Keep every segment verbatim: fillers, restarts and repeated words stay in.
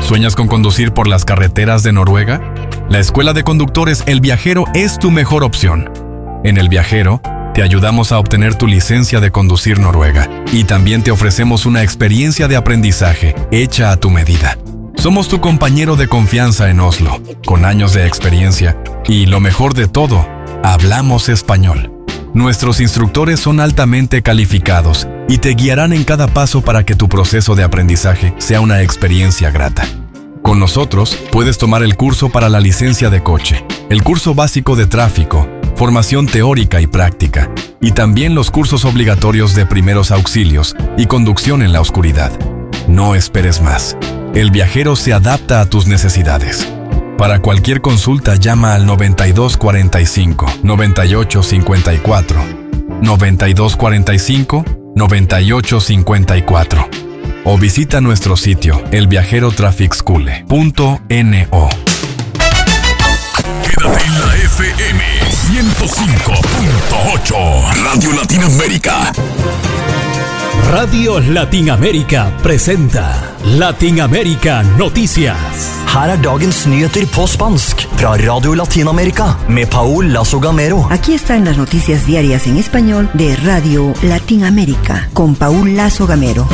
¿Sueñas con conducir por las carreteras de Noruega? La Escuela de Conductores El Viajero es tu mejor opción. En El Viajero, te ayudamos a obtener tu licencia de conducir noruega y también te ofrecemos una experiencia de aprendizaje hecha a tu medida. Somos tu compañero de confianza en Oslo, con años de experiencia y, lo mejor de todo, hablamos español. Nuestros instructores son altamente calificados y te guiarán en cada paso para que tu proceso de aprendizaje sea una experiencia grata. Con nosotros puedes tomar el curso para la licencia de coche, el curso básico de tráfico, formación teórica y práctica, y también los cursos obligatorios de primeros auxilios y conducción en la oscuridad. No esperes más. El Viajero se adapta a tus necesidades. Para cualquier consulta, llama al noventa y dos cuarenta y cinco, noventa y ocho cincuenta y cuatro, noventa y dos cuarenta y cinco, noventa y ocho cincuenta y cuatro, o visita nuestro sitio el viajero traffic school punto no. Quédate en la F M ciento cinco punto ocho. Radio Latinoamérica. Radio Latinoamérica presenta Latinoamérica Noticias. Her er dagens nyheter på spansk fra Radio Latinoamérica med Paul Lazo Gamero. Aquí están las noticias diarias en español de Radio Latinoamérica con Paul Lazo Gamero.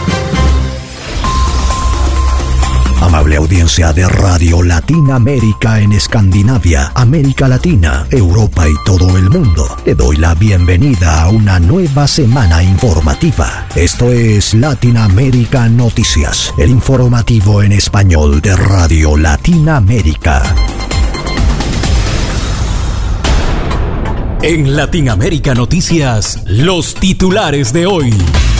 Amable audiencia de Radio Latinoamérica en Escandinavia, América Latina, Europa y todo el mundo. Le doy la bienvenida a una nueva semana informativa. Esto es Latinoamérica Noticias, el informativo en español de Radio Latinoamérica. En Latinoamérica Noticias, los titulares de hoy.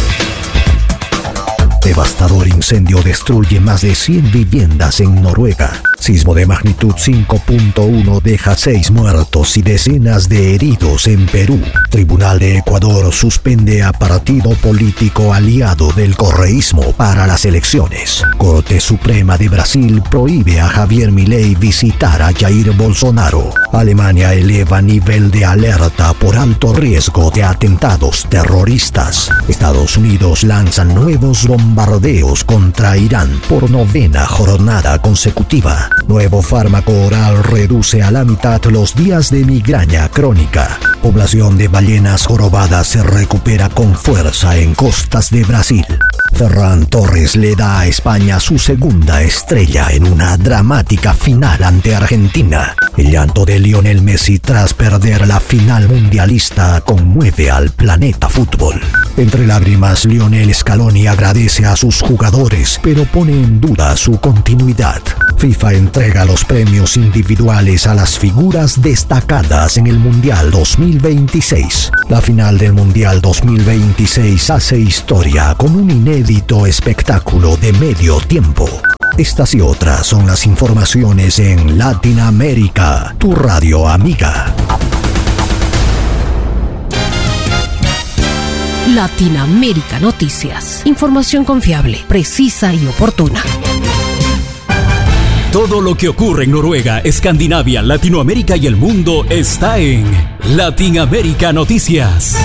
Devastador incendio destruye más de cien viviendas en Noruega. Sismo de magnitud cinco punto uno deja seis muertos y decenas de heridos en Perú. Tribunal de Ecuador suspende a partido político aliado del correísmo para las elecciones. Corte Suprema de Brasil prohíbe a Javier Milei visitar a Jair Bolsonaro. Alemania eleva nivel de alerta por alto riesgo de atentados terroristas. Estados Unidos lanzan nuevos bombardeos contra Irán por novena jornada consecutiva. Nuevo fármaco oral reduce a la mitad los días de migraña crónica. Población de ballenas jorobadas se recupera con fuerza en costas de Brasil. Ferran Torres le da a España su segunda estrella en una dramática final ante Argentina. El llanto de Lionel Messi tras perder la final mundialista conmueve al planeta fútbol. Entre lágrimas, Lionel Scaloni agradece a sus jugadores, pero pone en duda su continuidad. FIFA entrega los premios individuales a las figuras destacadas en el Mundial dos mil veintiséis. La final del Mundial dos mil veintiséis hace historia con un inédito espectáculo de medio tiempo. Estas y otras son las informaciones en Latinoamérica, tu radio amiga. Latinoamérica Noticias. Información confiable, precisa y oportuna. Todo lo que ocurre en Noruega, Escandinavia, Latinoamérica y el mundo está en Latinoamérica Noticias.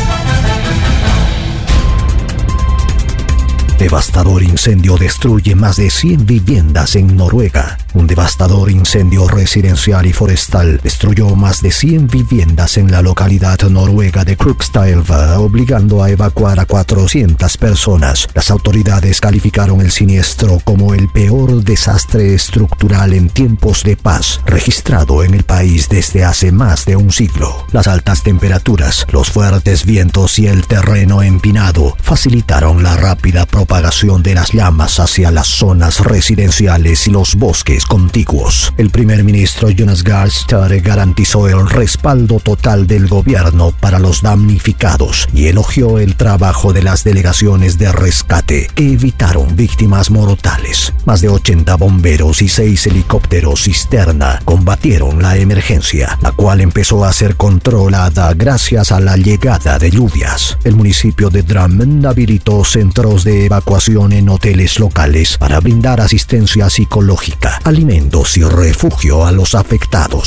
Devastador incendio destruye más de cien viviendas en Noruega. Un devastador incendio residencial y forestal destruyó más de cien viviendas en la localidad noruega de Krokstadelva, obligando a evacuar a cuatrocientas personas. Las autoridades calificaron el siniestro como el peor desastre estructural en tiempos de paz registrado en el país desde hace más de un siglo. Las altas temperaturas, los fuertes vientos y el terreno empinado facilitaron la rápida propagación de las llamas hacia las zonas residenciales y los bosques contiguos. El primer ministro Jonas Gahr Støre garantizó el respaldo total del gobierno para los damnificados y elogió el trabajo de las delegaciones de rescate que evitaron víctimas mortales. Más de ochenta bomberos y seis helicópteros cisterna combatieron la emergencia, la cual empezó a ser controlada gracias a la llegada de lluvias. El municipio de Drammen habilitó centros de evacuación en hoteles locales para brindar asistencia psicológica, alimentos y refugio a los afectados.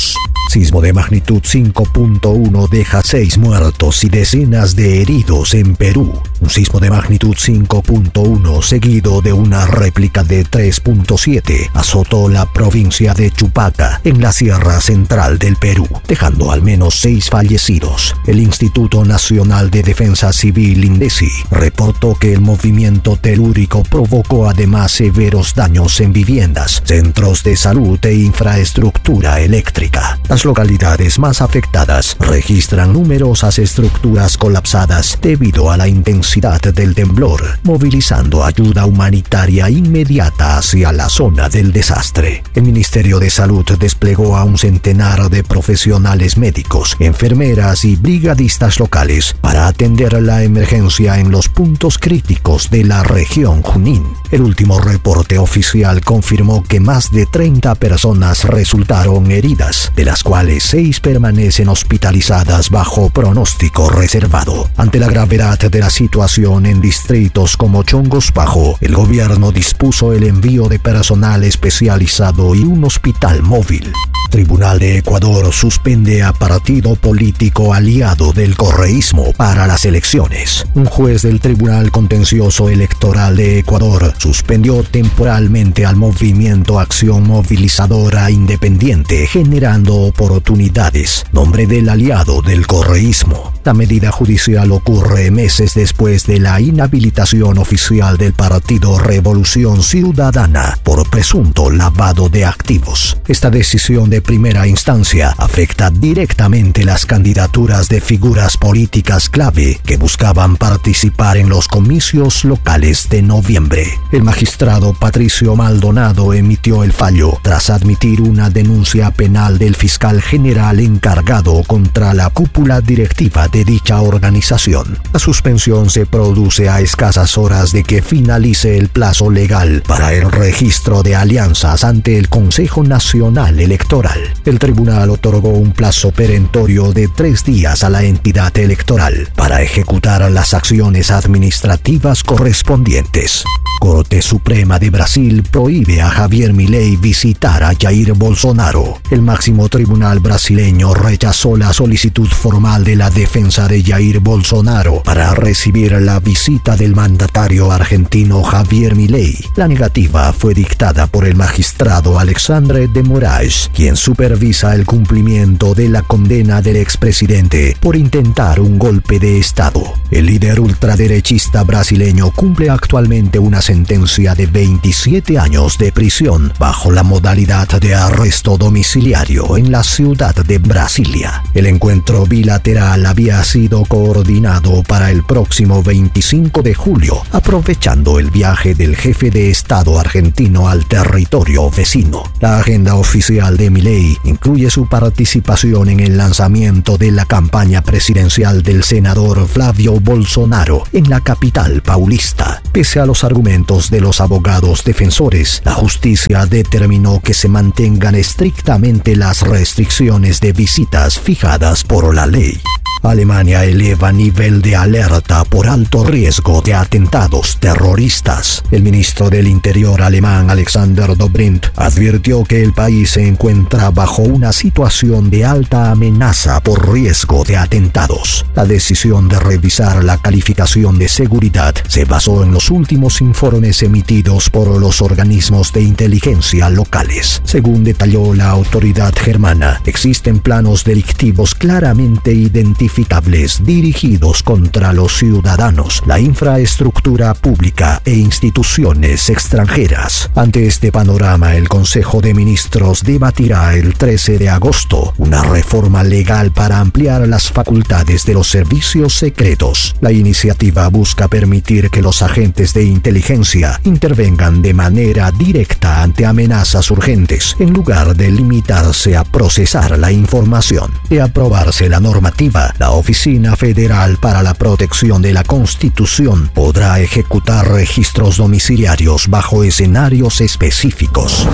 Sismo de magnitud cinco punto uno deja seis muertos y decenas de heridos en Perú. Un sismo de magnitud cinco punto uno seguido de una réplica de tres punto siete azotó la provincia de Chupaca en la Sierra Central del Perú, dejando al menos seis fallecidos. El Instituto Nacional de Defensa Civil INDECI reportó que el movimiento telúrico provocó además severos daños en viviendas, centros de salud e infraestructura eléctrica. Las localidades más afectadas registran numerosas estructuras colapsadas debido a la intensidad del temblor, movilizando ayuda humanitaria inmediata hacia la zona del desastre. El Ministerio de Salud desplegó a un centenar de profesionales médicos, enfermeras y brigadistas locales para atender la emergencia en los puntos críticos de la región Junín. El último reporte oficial confirmó que más de treinta personas resultaron heridas, de las cuales seis permanecen hospitalizadas bajo pronóstico reservado. Ante la gravedad de la situación en distritos como Chongos Bajo, el gobierno dispuso el envío de personal especializado y un hospital móvil. Tribunal de Ecuador suspende a partido político aliado del correísmo para las elecciones. Un juez del Tribunal Contencioso Electoral de Ecuador suspendió temporalmente al movimiento Acción Movilizadora Independiente, generando oportunidades, nombre del aliado del correísmo. La medida judicial ocurre meses después de la inhabilitación oficial del partido Revolución Ciudadana por presunto lavado de activos. Esta decisión de primera instancia afecta directamente las candidaturas de figuras políticas clave que buscaban participar en los comicios locales de noviembre. El magistrado Patricio Maldonado emitió el fallo tras admitir una denuncia penal del fiscal general encargado contra la cúpula directiva de dicha organización. La suspensión se produce a escasas horas de que finalice el plazo legal para el registro de alianzas ante el Consejo Nacional Electoral. El tribunal otorgó un plazo perentorio de tres días a la entidad electoral para ejecutar las acciones administrativas correspondientes. Corte Suprema de Brasil prohíbe a Javier Milei visitar a Jair Bolsonaro. El máximo tribunal brasileño rechazó la solicitud formal de la defensa de Jair Bolsonaro para recibir la visita del mandatario argentino Javier Milei. La negativa fue dictada por el magistrado Alexandre de Moraes, quien supervisa el cumplimiento de la condena del expresidente por intentar un golpe de Estado. El líder ultraderechista brasileño cumple actualmente una sentencia de veintisiete años de prisión bajo la modalidad de arresto domiciliario en la ciudad de Brasilia. El encuentro bilateral había sido coordinado para el próximo veinticinco de julio, aprovechando el viaje del jefe de Estado argentino al territorio vecino. La agenda oficial de Milei incluye su participación en el lanzamiento de la campaña presidencial del senador Flavio Bolsonaro en la capital paulista. Pese a los argumentos de los abogados defensores, la justicia determinó que se mantengan estrictamente las restricciones de visitas fijadas por la ley. Alemania eleva nivel de alerta por alto riesgo de atentados terroristas. El ministro del Interior alemán Alexander Dobrindt advirtió que el país se encuentra bajo una situación de alta amenaza por riesgo de atentados. La decisión de revisar la calificación de seguridad se basó en los últimos informes emitidos por los organismos de inteligencia locales. Según detalló la autoridad germana, existen planos delictivos claramente identificados dirigidos contra los ciudadanos, la infraestructura pública e instituciones extranjeras. Ante este panorama, el Consejo de Ministros debatirá el trece de agosto una reforma legal para ampliar las facultades de los servicios secretos. La iniciativa busca permitir que los agentes de inteligencia intervengan de manera directa ante amenazas urgentes, en lugar de limitarse a procesar la información. De aprobarse la normativa, la Oficina Federal para la Protección de la Constitución podrá ejecutar registros domiciliarios bajo escenarios específicos.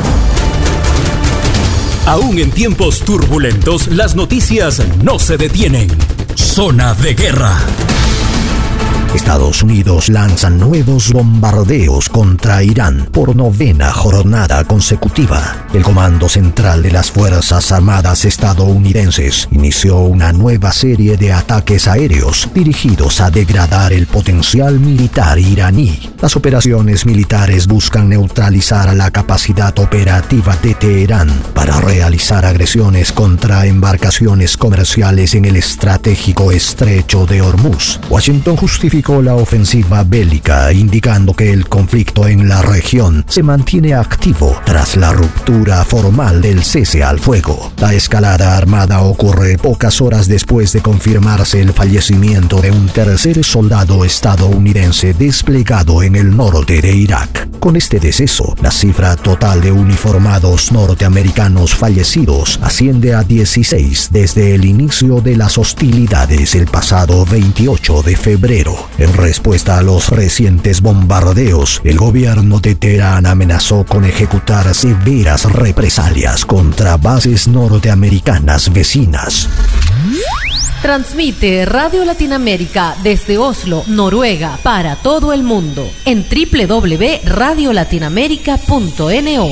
Aún en tiempos turbulentos, las noticias no se detienen. Zona de Guerra. Estados Unidos lanza nuevos bombardeos contra Irán por novena jornada consecutiva. El Comando Central de las Fuerzas Armadas estadounidenses inició una nueva serie de ataques aéreos dirigidos a degradar el potencial militar iraní. Las operaciones militares buscan neutralizar la capacidad operativa de Teherán para realizar agresiones contra embarcaciones comerciales en el estratégico estrecho de Hormuz. Washington justificó la ofensiva bélica, indicando que el conflicto en la región se mantiene activo tras la ruptura formal del cese al fuego. La escalada armada ocurre pocas horas después de confirmarse el fallecimiento de un tercer soldado estadounidense desplegado en el norte de Irak. Con este deceso, la cifra total de uniformados norteamericanos fallecidos asciende a dieciséis desde el inicio de las hostilidades el pasado veintiocho de febrero. En respuesta a los recientes bombardeos, el gobierno de Teherán amenazó con ejecutar severas represalias contra bases norteamericanas vecinas. Transmite Radio Latinoamérica desde Oslo, Noruega, para todo el mundo en doble u doble u doble u punto radio latinoamérica punto no.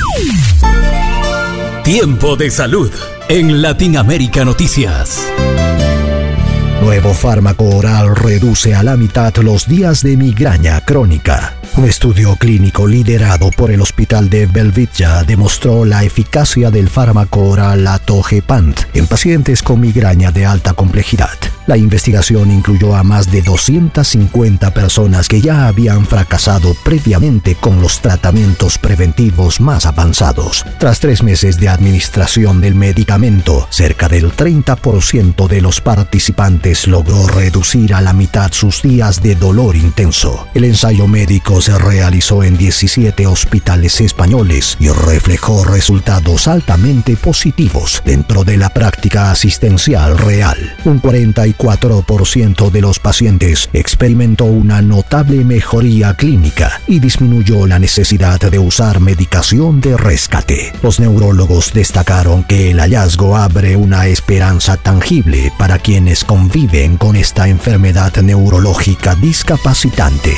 Tiempo de salud en Latinoamérica Noticias. Nuevo fármaco oral reduce a la mitad los días de migraña crónica. Un estudio clínico liderado por el Hospital de Belvitja demostró la eficacia del fármaco oral Atogepant en pacientes con migraña de alta complejidad. La investigación incluyó a más de doscientas cincuenta personas que ya habían fracasado previamente con los tratamientos preventivos más avanzados. Tras tres meses de administración del medicamento, cerca del treinta por ciento de los participantes logró reducir a la mitad sus días de dolor intenso. El ensayo médico se realizó en diecisiete hospitales españoles y reflejó resultados altamente positivos dentro de la práctica asistencial real. Un cuarenta y cuatro por ciento de los pacientes experimentó una notable mejoría clínica y disminuyó la necesidad de usar medicación de rescate. Los neurólogos destacaron que el hallazgo abre una esperanza tangible para quienes conviven con esta enfermedad neurológica discapacitante.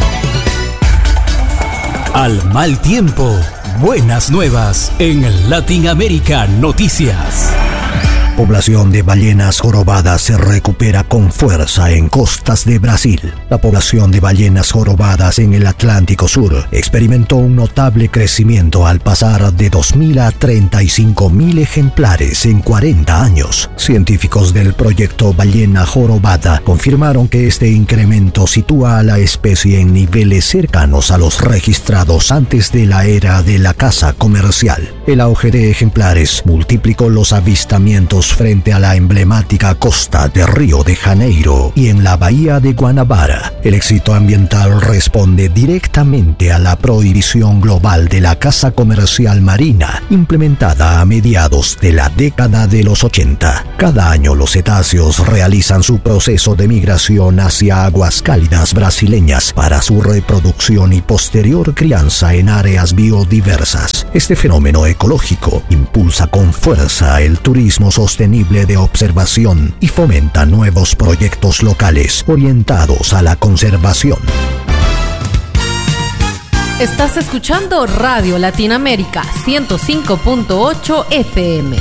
Al mal tiempo, buenas nuevas en Latinoamérica Noticias. Población de ballenas jorobadas se recupera con fuerza en costas de Brasil. La población de ballenas jorobadas en el Atlántico Sur experimentó un notable crecimiento al pasar de dos mil a treinta y cinco mil ejemplares en cuarenta años. Científicos del proyecto Ballena Jorobada confirmaron que este incremento sitúa a la especie en niveles cercanos a los registrados antes de la era de la caza comercial. El auge de ejemplares multiplicó los avistamientos frente a la emblemática costa de Río de Janeiro y en la bahía de Guanabara. El éxito ambiental responde directamente a la prohibición global de la caza comercial marina, implementada a mediados de la década de los ochenta. Cada año los cetáceos realizan su proceso de migración hacia aguas cálidas brasileñas para su reproducción y posterior crianza en áreas biodiversas. Este fenómeno ecológico impulsa con fuerza el turismo sostenible de observación y fomenta nuevos proyectos locales orientados a la conservación. Estás escuchando Radio Latinoamérica ciento cinco punto ocho F M.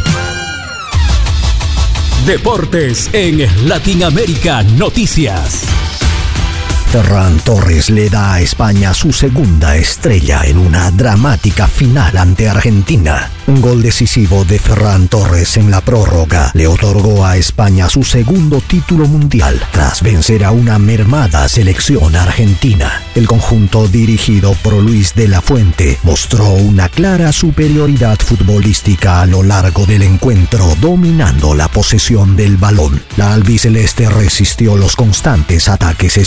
Deportes en Latinoamérica Noticias. Ferran Torres le da a España su segunda estrella en una dramática final ante Argentina. Un gol decisivo de Ferran Torres en la prórroga le otorgó a España su segundo título mundial tras vencer a una mermada selección argentina. El conjunto dirigido por Luis de la Fuente mostró una clara superioridad futbolística a lo largo del encuentro, dominando la posesión del balón. La albiceleste resistió los constantes ataques españoles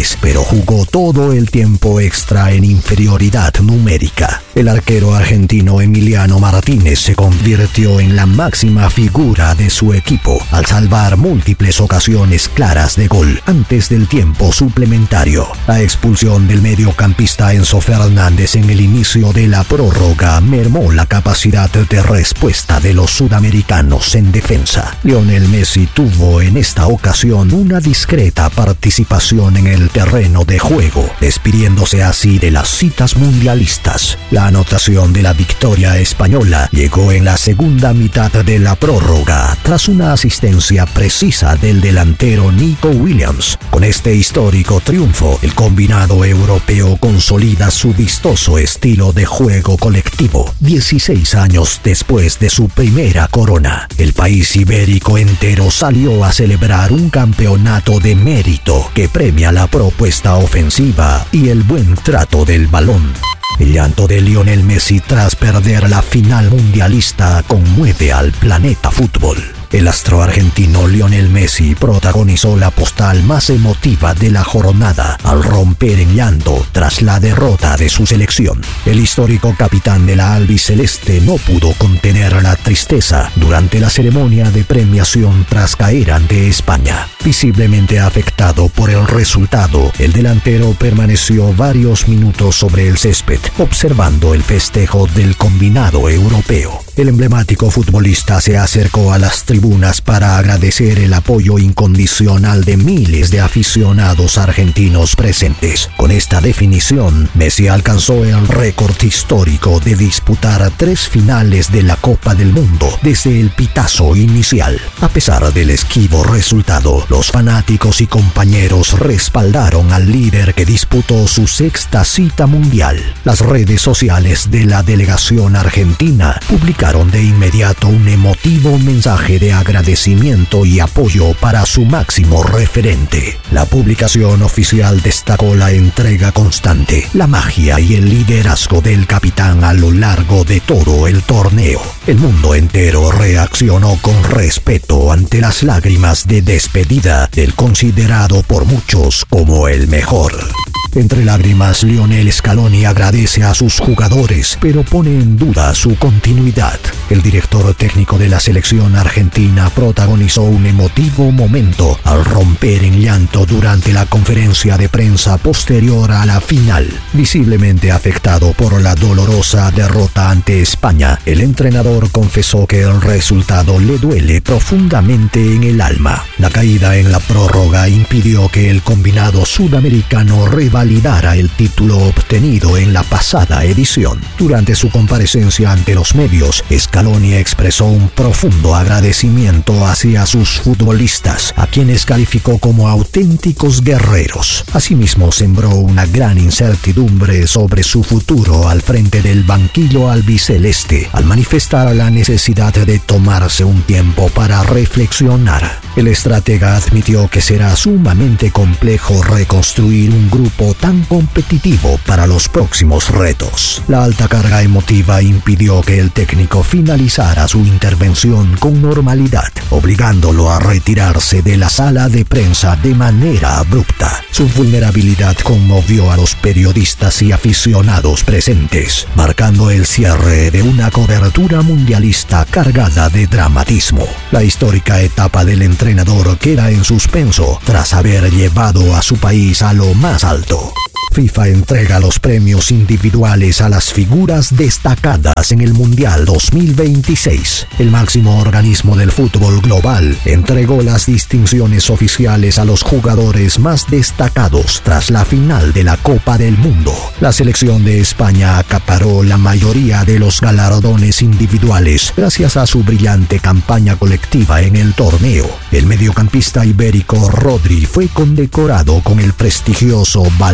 goles, pero jugó todo el tiempo extra en inferioridad numérica. El arquero argentino Emiliano Martínez se convirtió en la máxima figura de su equipo al salvar múltiples ocasiones claras de gol antes del tiempo suplementario. La expulsión del mediocampista Enzo Fernández en el inicio de la prórroga mermó la capacidad de respuesta de los sudamericanos en defensa. Lionel Messi tuvo en esta ocasión una discreta participación en el terreno de juego, despidiéndose así de las citas mundialistas. La anotación de la victoria española llegó en la segunda mitad de la prórroga, tras una asistencia precisa del delantero Nico Williams. Con este histórico triunfo, el combinado europeo consolida su vistoso estilo de juego colectivo. dieciséis años después de su primera corona, el país ibérico entero salió a celebrar un campeonato de mérito que premia la propuesta ofensiva y el buen trato del balón. El llanto de Lionel Messi tras perder la final mundialista conmueve al planeta fútbol. El astro argentino Lionel Messi protagonizó la postal más emotiva de la jornada al romper en llanto tras la derrota de su selección. El histórico capitán de la albiceleste no pudo contener la tristeza durante la ceremonia de premiación tras caer ante España. Visiblemente afectado por el resultado, el delantero permaneció varios minutos sobre el césped, observando el festejo del combinado europeo. El emblemático futbolista se acercó a las tribunas para agradecer el apoyo incondicional de miles de aficionados argentinos presentes. Con esta definición, Messi alcanzó el récord histórico de disputar tres finales de la Copa del Mundo desde el pitazo inicial. A pesar del esquivo resultado, los fanáticos y compañeros respaldaron al líder que disputó su sexta cita mundial. Las redes sociales de la delegación argentina publicaron de inmediato un emotivo mensaje de agradecimiento y apoyo para su máximo referente. La publicación oficial destacó la entrega constante, la magia y el liderazgo del capitán a lo largo de todo el torneo. El mundo entero reaccionó con respeto ante las lágrimas de despedida del considerado por muchos como el mejor. Entre lágrimas, Lionel Scaloni agradece a sus jugadores, pero pone en duda su continuidad. El director técnico de la selección argentina protagonizó un emotivo momento al romper en llanto durante la conferencia de prensa posterior a la final. Visiblemente afectado por la dolorosa derrota ante España, el entrenador confesó que el resultado le duele profundamente en el alma. La caída en la prórroga impidió que el combinado sudamericano revalidara el título obtenido en la pasada edición. Durante su comparecencia ante los medios, Scaloni expresó un profundo agradecimiento hacia sus futbolistas, a quienes calificó como auténticos guerreros. Asimismo, sembró una gran incertidumbre sobre su futuro al frente del banquillo albiceleste, al manifestar la necesidad de tomarse un tiempo para reflexionar. El estratega admitió que será sumamente complejo reconstruir un grupo tan competitivo para los próximos retos. La alta carga emotiva impidió que el técnico finalizara su intervención con normalidad, obligándolo a retirarse de la sala de prensa de manera abrupta. Su vulnerabilidad conmovió a los periodistas y aficionados presentes, marcando el cierre de una cobertura mundialista cargada de dramatismo. La histórica etapa del entrenador queda en suspenso tras haber llevado a su país a lo más alto. FIFA entrega los premios individuales a las figuras destacadas en el Mundial dos mil veintiséis. El máximo organismo del fútbol global entregó las distinciones oficiales a los jugadores más destacados tras la final de la Copa del Mundo. La selección de España acaparó la mayoría de los galardones individuales gracias a su brillante campaña colectiva en el torneo. El mediocampista ibérico Rodri fue condecorado con el prestigioso Balón de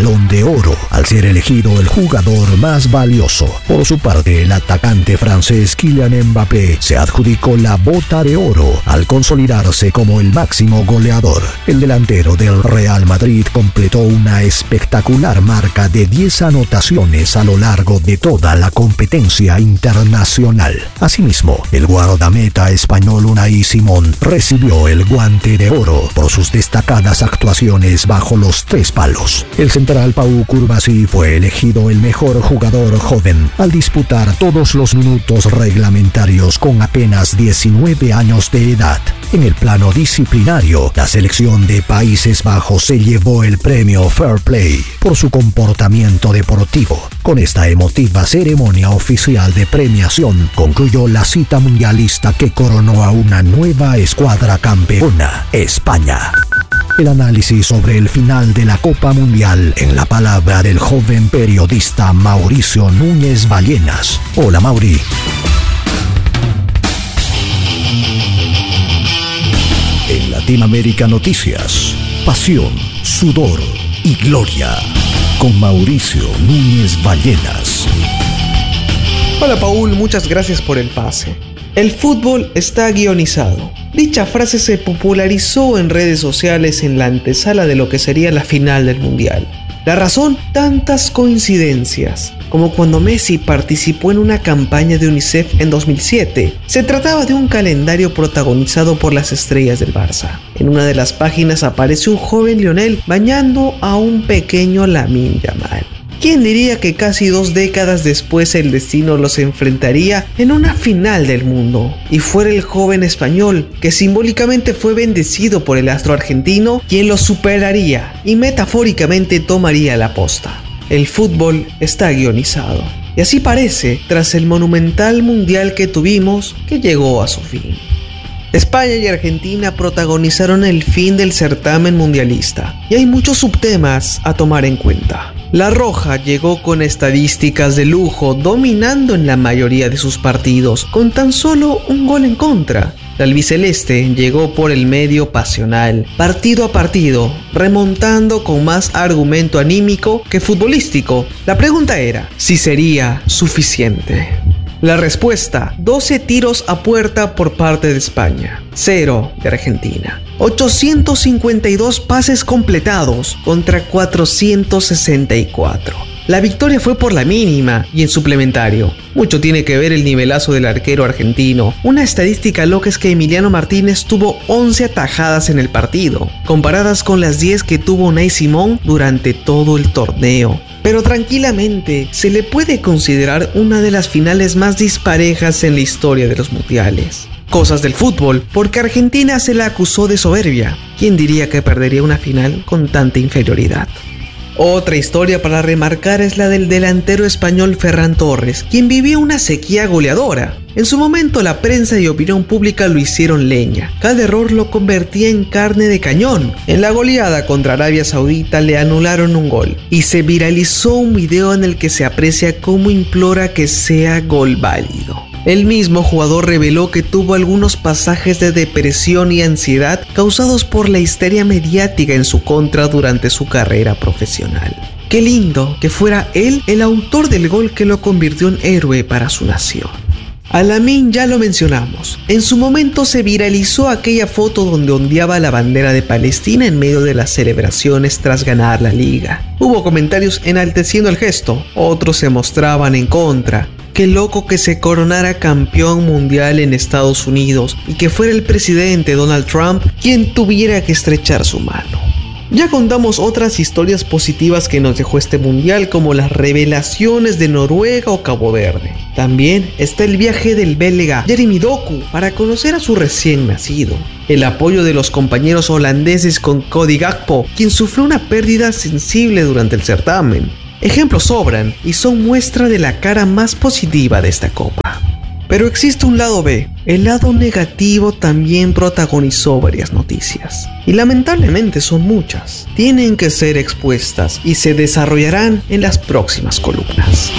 oro al ser elegido el jugador más valioso. Por su parte, el atacante francés Kylian Mbappé se adjudicó la bota de oro al consolidarse como el máximo goleador. El delantero del Real Madrid completó una espectacular marca de diez anotaciones a lo largo de toda la competencia internacional. Asimismo, el guardameta español Unai Simón recibió el guante de oro por sus destacadas actuaciones bajo los tres palos. El central Pau Cubarsí fue elegido el mejor jugador joven al disputar todos los minutos reglamentarios con apenas diecinueve años de edad. En el plano disciplinario, la selección de Países Bajos se llevó el premio Fair Play por su comportamiento deportivo. Con esta emotiva ceremonia oficial de premiación concluyó la cita mundialista que coronó a una nueva escuadra campeona, España. El análisis sobre el final de la Copa Mundial en la palabra del joven periodista Mauricio Núñez Ballenas. Hola, Mauri. En Latinoamérica Noticias, pasión, sudor y gloria. Con Mauricio Núñez Ballenas. Hola, Paul, muchas gracias por el pase. El fútbol está guionizado. Dicha frase se popularizó en redes sociales en la antesala de lo que sería la final del Mundial. La razón, tantas coincidencias, como cuando Messi participó en una campaña de UNICEF en dos mil siete. Se trataba de un calendario protagonizado por las estrellas del Barça. En una de las páginas aparece un joven Lionel bañando a un pequeño Lamine Yamal. ¿Quién diría que casi dos décadas después el destino los enfrentaría en una final del mundo? Y fuera el joven español, que simbólicamente fue bendecido por el astro argentino, quien lo superaría y metafóricamente tomaría la posta. El fútbol está guionizado. Y así parece tras el monumental mundial que tuvimos, que llegó a su fin. España y Argentina protagonizaron el fin del certamen mundialista, y hay muchos subtemas a tomar en cuenta. La Roja llegó con estadísticas de lujo, dominando en la mayoría de sus partidos, con tan solo un gol en contra. La albiceleste llegó por el medio pasional, partido a partido, remontando con más argumento anímico que futbolístico. La pregunta era, ¿si sería suficiente? La respuesta, doce tiros a puerta por parte de España, cero de Argentina. ochocientos cincuenta y dos pases completados contra cuatrocientos sesenta y cuatro. La victoria fue por la mínima y en suplementario. Mucho tiene que ver el nivelazo del arquero argentino. Una estadística loca es que Emiliano Martínez tuvo once atajadas en el partido, comparadas con las diez que tuvo Unai Simón durante todo el torneo. Pero tranquilamente se le puede considerar una de las finales más disparejas en la historia de los mundiales. Cosas del fútbol, porque Argentina se la acusó de soberbia. ¿Quién diría que perdería una final con tanta inferioridad? Otra historia para remarcar es la del delantero español Ferran Torres, quien vivió una sequía goleadora. En su momento la prensa y opinión pública lo hicieron leña. Cada error lo convertía en carne de cañón. En la goleada contra Arabia Saudita le anularon un gol y se viralizó un video en el que se aprecia cómo implora que sea gol válido. El mismo jugador reveló que tuvo algunos pasajes de depresión y ansiedad causados por la histeria mediática en su contra durante su carrera profesional. Qué lindo que fuera él el autor del gol que lo convirtió en héroe para su nación. A Lamine ya lo mencionamos. En su momento se viralizó aquella foto donde ondeaba la bandera de Palestina en medio de las celebraciones tras ganar la liga. Hubo comentarios enalteciendo el gesto, otros se mostraban en contra. Qué loco que se coronara campeón mundial en Estados Unidos y que fuera el presidente Donald Trump quien tuviera que estrechar su mano. Ya contamos otras historias positivas que nos dejó este mundial, como las revelaciones de Noruega o Cabo Verde. También está el viaje del belga Jeremy Doku para conocer a su recién nacido. El apoyo de los compañeros holandeses con Cody Gakpo, quien sufrió una pérdida sensible durante el certamen. Ejemplos sobran y son muestra de la cara más positiva de esta copa. Pero existe un lado B. El lado negativo también protagonizó varias noticias. Y lamentablemente son muchas. Tienen que ser expuestas y se desarrollarán en las próximas columnas.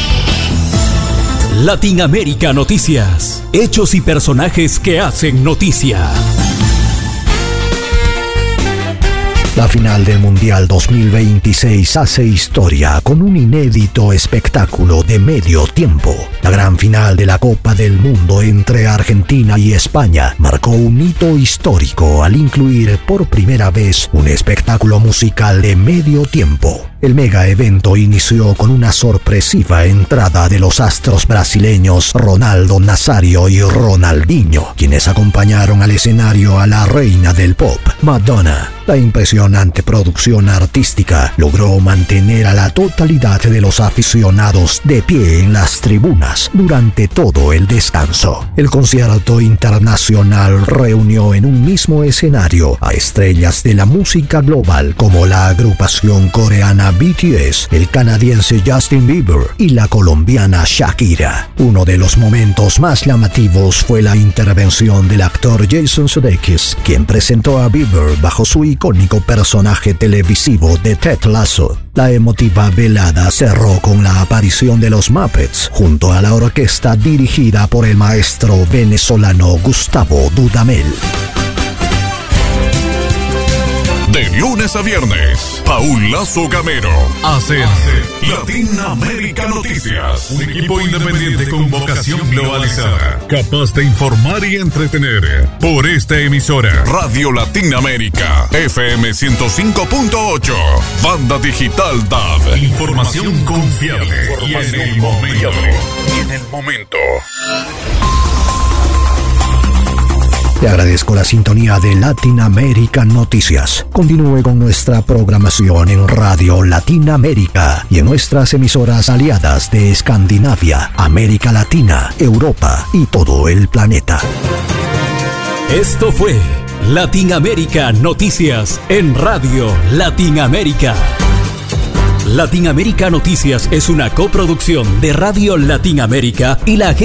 Latinoamérica Noticias. Hechos y personajes que hacen noticia. La final del Mundial dos mil veintiséis hace historia con un inédito espectáculo de medio tiempo. La gran final de la Copa del Mundo entre Argentina y España marcó un hito histórico al incluir por primera vez un espectáculo musical de medio tiempo. El mega evento inició con una sorpresiva entrada de los astros brasileños Ronaldo Nazario y Ronaldinho, quienes acompañaron al escenario a la reina del pop, Madonna. La impresionante producción artística logró mantener a la totalidad de los aficionados de pie en las tribunas durante todo el descanso. El concierto internacional reunió en un mismo escenario a estrellas de la música global como la agrupación coreana B T S, el canadiense Justin Bieber y la colombiana Shakira. Uno de los momentos más llamativos fue la intervención del actor Jason Sudeikis, quien presentó a Bieber bajo su icónico personaje televisivo de Ted Lasso. La emotiva velada cerró con la aparición de los Muppets junto a la orquesta dirigida por el maestro venezolano Gustavo Dudamel. De lunes a viernes, Paul Lazo Gamero hace Latinoamérica Noticias. Un equipo independiente con vocación globalizada, capaz de informar y entretener. Por esta emisora, Radio Latinoamérica, F M ciento cinco punto ocho, Banda Digital D A B. Información confiable y en el momento. Y en el momento. Le agradezco la sintonía de Latinoamérica Noticias. Continúe con nuestra programación en Radio Latinoamérica y en nuestras emisoras aliadas de Escandinavia, América Latina, Europa y todo el planeta. Esto fue Latinoamérica Noticias en Radio Latinoamérica. Latinoamérica Noticias es una coproducción de Radio Latinoamérica y la